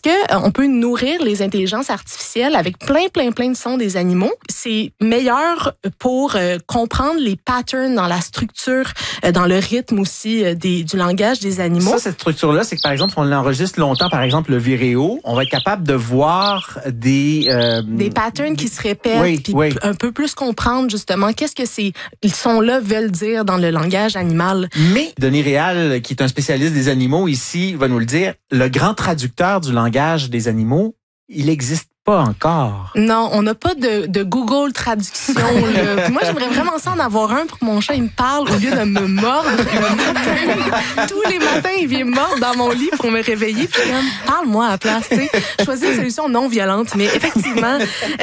on peut nourrir les intelligences artificielles avec plein de sons des animaux. C'est meilleur pour comprendre les patterns dans la structure, dans le rythme aussi du langage des animaux. Ça, cette structure-là, c'est que par exemple, si on l'enregistre longtemps, par exemple le viréo, on va être capable de voir des patterns qui se répètent, puis un peu plus comprendre justement qu'est-ce que ces sons-là veulent dire dans le langage animal. Mais Denis Réal, qui est un spécialiste des animaux ici, va nous le dire, le grand traducteur du langage des animaux, il n'existe pas encore. Non, on n'a pas de Google Traduction. Là. Moi, j'aimerais vraiment ça en avoir un pour que mon chat il me parle au lieu de me mordre le matin. Tous les matins, il vient me mordre dans mon lit pour me réveiller. Puis comme, parle-moi à la place. T'sais. Choisis une solution non violente. Mais effectivement,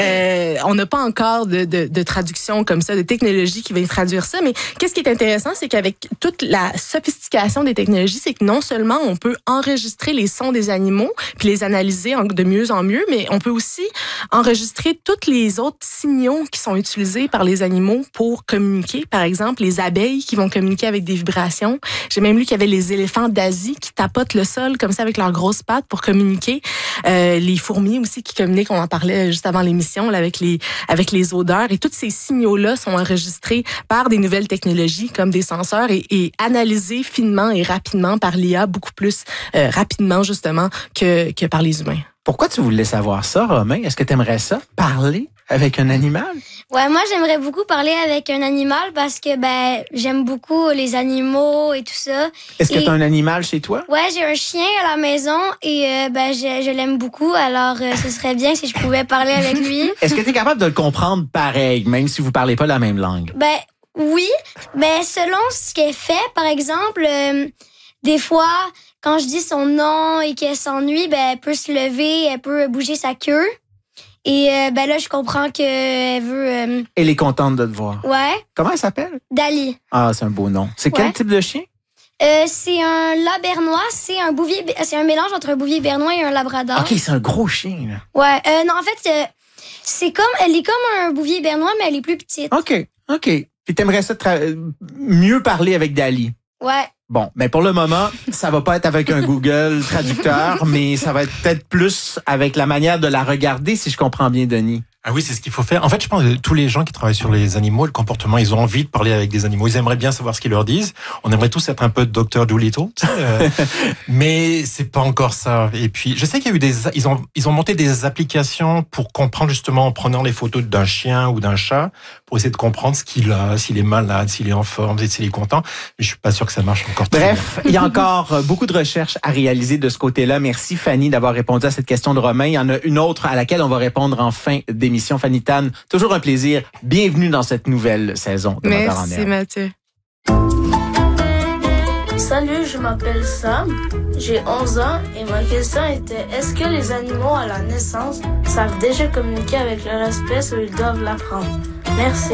on n'a pas encore de traduction comme ça, de technologie qui va traduire ça. Mais qu'est-ce qui est intéressant, c'est qu'avec toute la sophistication des technologies, c'est que non seulement on peut enregistrer les sons des animaux puis les analyser de mieux en mieux, mais on peut aussi enregistrer tous les autres signaux qui sont utilisés par les animaux pour communiquer. Par exemple, les abeilles qui vont communiquer avec des vibrations. J'ai même lu qu'il y avait les éléphants d'Asie qui tapotent le sol comme ça avec leurs grosses pattes pour communiquer. Les fourmis aussi qui communiquent, on en parlait juste avant l'émission, là, avec les odeurs. Et tous ces signaux-là sont enregistrés par des nouvelles technologies comme des senseurs et analysés finement et rapidement par l'IA, beaucoup plus rapidement justement que par les humains. Pourquoi tu voulais savoir ça, Romain? Est-ce que tu aimerais ça, parler avec un animal? Ouais, moi, j'aimerais beaucoup parler avec un animal parce que j'aime beaucoup les animaux et tout ça. Est-ce que tu as un animal chez toi? Ouais, j'ai un chien à la maison et je l'aime beaucoup. Alors, ce serait bien si je pouvais parler avec lui. Est-ce que tu es capable de le comprendre pareil, même si vous parlez pas la même langue? Oui, selon ce qu'elle fait, par exemple, des fois, quand je dis son nom et qu'elle s'ennuie, elle peut se lever, elle peut bouger sa queue. Et là, je comprends qu'elle veut... Elle est contente de te voir. Ouais. Comment elle s'appelle? Dali. Ah, c'est un beau nom. C'est quel type de chien? C'est un labernois. C'est un mélange entre un bouvier bernois et un labrador. OK, c'est un gros chien, là. Ouais. Non, en fait, elle est comme un bouvier bernois, mais elle est plus petite. OK. Puis t'aimerais ça mieux parler avec Dali? Ouais. Bon, mais pour le moment, ça va pas être avec un Google traducteur, mais ça va être peut-être plus avec la manière de la regarder, si je comprends bien, Denis. Ah oui, c'est ce qu'il faut faire. En fait, je pense que tous les gens qui travaillent sur les animaux, le comportement, ils ont envie de parler avec des animaux. Ils aimeraient bien savoir ce qu'ils leur disent. On aimerait tous être un peu Dr. Dolittle, mais c'est pas encore ça. Et puis, je sais qu'il y a eu ils ont monté des applications pour comprendre justement en prenant les photos d'un chien ou d'un chat pour essayer de comprendre ce qu'il a, s'il est malade, s'il est en forme, s'il est content. Mais je suis pas sûr que ça marche encore. Bref, il y a encore beaucoup de recherches à réaliser de ce côté-là. Merci Fanny d'avoir répondu à cette question de Romain. Il y en a une autre à laquelle on va répondre en fin d'émission. Fanny Tan, toujours un plaisir. Bienvenue dans cette nouvelle saison de Moteur en Herbe. Merci Mathieu. Salut, je m'appelle Sam, j'ai 11 ans et ma question était est-ce que les animaux à la naissance savent déjà communiquer avec leur espèce ou ils doivent l'apprendre? Merci.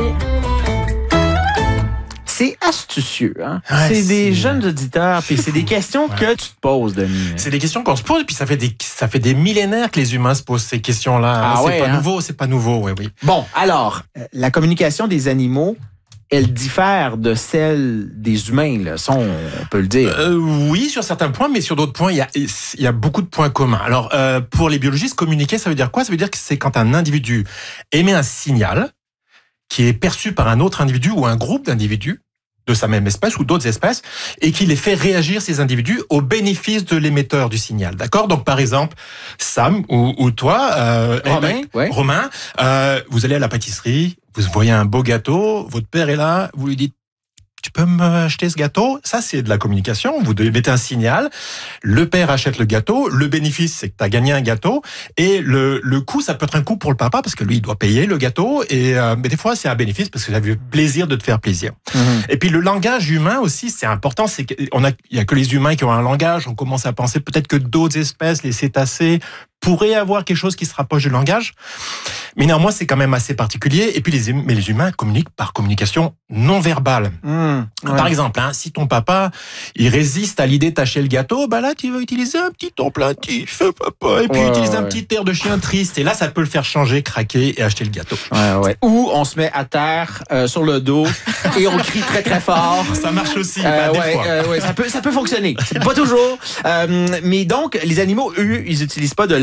C'est astucieux, hein? Ouais, c'est des jeunes auditeurs, puis c'est des questions que tu te poses, Denis. C'est des questions qu'on se pose, puis ça fait des millénaires que les humains se posent ces questions-là. C'est pas nouveau, oui. Bon, alors, la communication des animaux, elle diffère de celle des humains, là. Ça, on peut le dire. Oui, sur certains points, mais sur d'autres points, il y a beaucoup de points communs. Alors, pour les biologistes, communiquer, ça veut dire quoi? Ça veut dire que c'est quand un individu émet un signal qui est perçu par un autre individu ou un groupe d'individus de sa même espèce ou d'autres espèces, et qui les fait réagir, ces individus, au bénéfice de l'émetteur du signal. D'accord? Donc, par exemple, Sam ou toi, Romain, vous allez à la pâtisserie, vous voyez un beau gâteau, votre père est là, vous lui dites tu peux m'acheter ce gâteau? Ça, c'est de la communication. Vous devez mettre un signal. Le père achète le gâteau. Le bénéfice, c'est que tu as gagné un gâteau. Et le coût, ça peut être un coût pour le papa parce que lui, il doit payer le gâteau. Mais des fois, c'est un bénéfice parce que ça fait plaisir de te faire plaisir. Mmh. Et puis, le langage humain aussi, c'est important. Il y a que les humains qui ont un langage. On commence à penser peut-être que d'autres espèces, les cétacés, pourraient avoir quelque chose qui se rapproche du langage. Mais néanmoins, c'est quand même assez particulier. Et puis, les humains communiquent par communication non verbale. Par exemple, si ton papa, il résiste à l'idée de tâcher le gâteau, là, tu vas utiliser un petit ton plaintif, papa, et puis utiliser un petit air de chien triste. Et là, ça peut le faire changer, craquer et acheter le gâteau. Ou on se met à terre, sur le dos, et on crie très, très fort. Ça marche aussi, des fois. Ça peut fonctionner. Pas toujours. Mais donc, les animaux, eux, ils utilisent pas de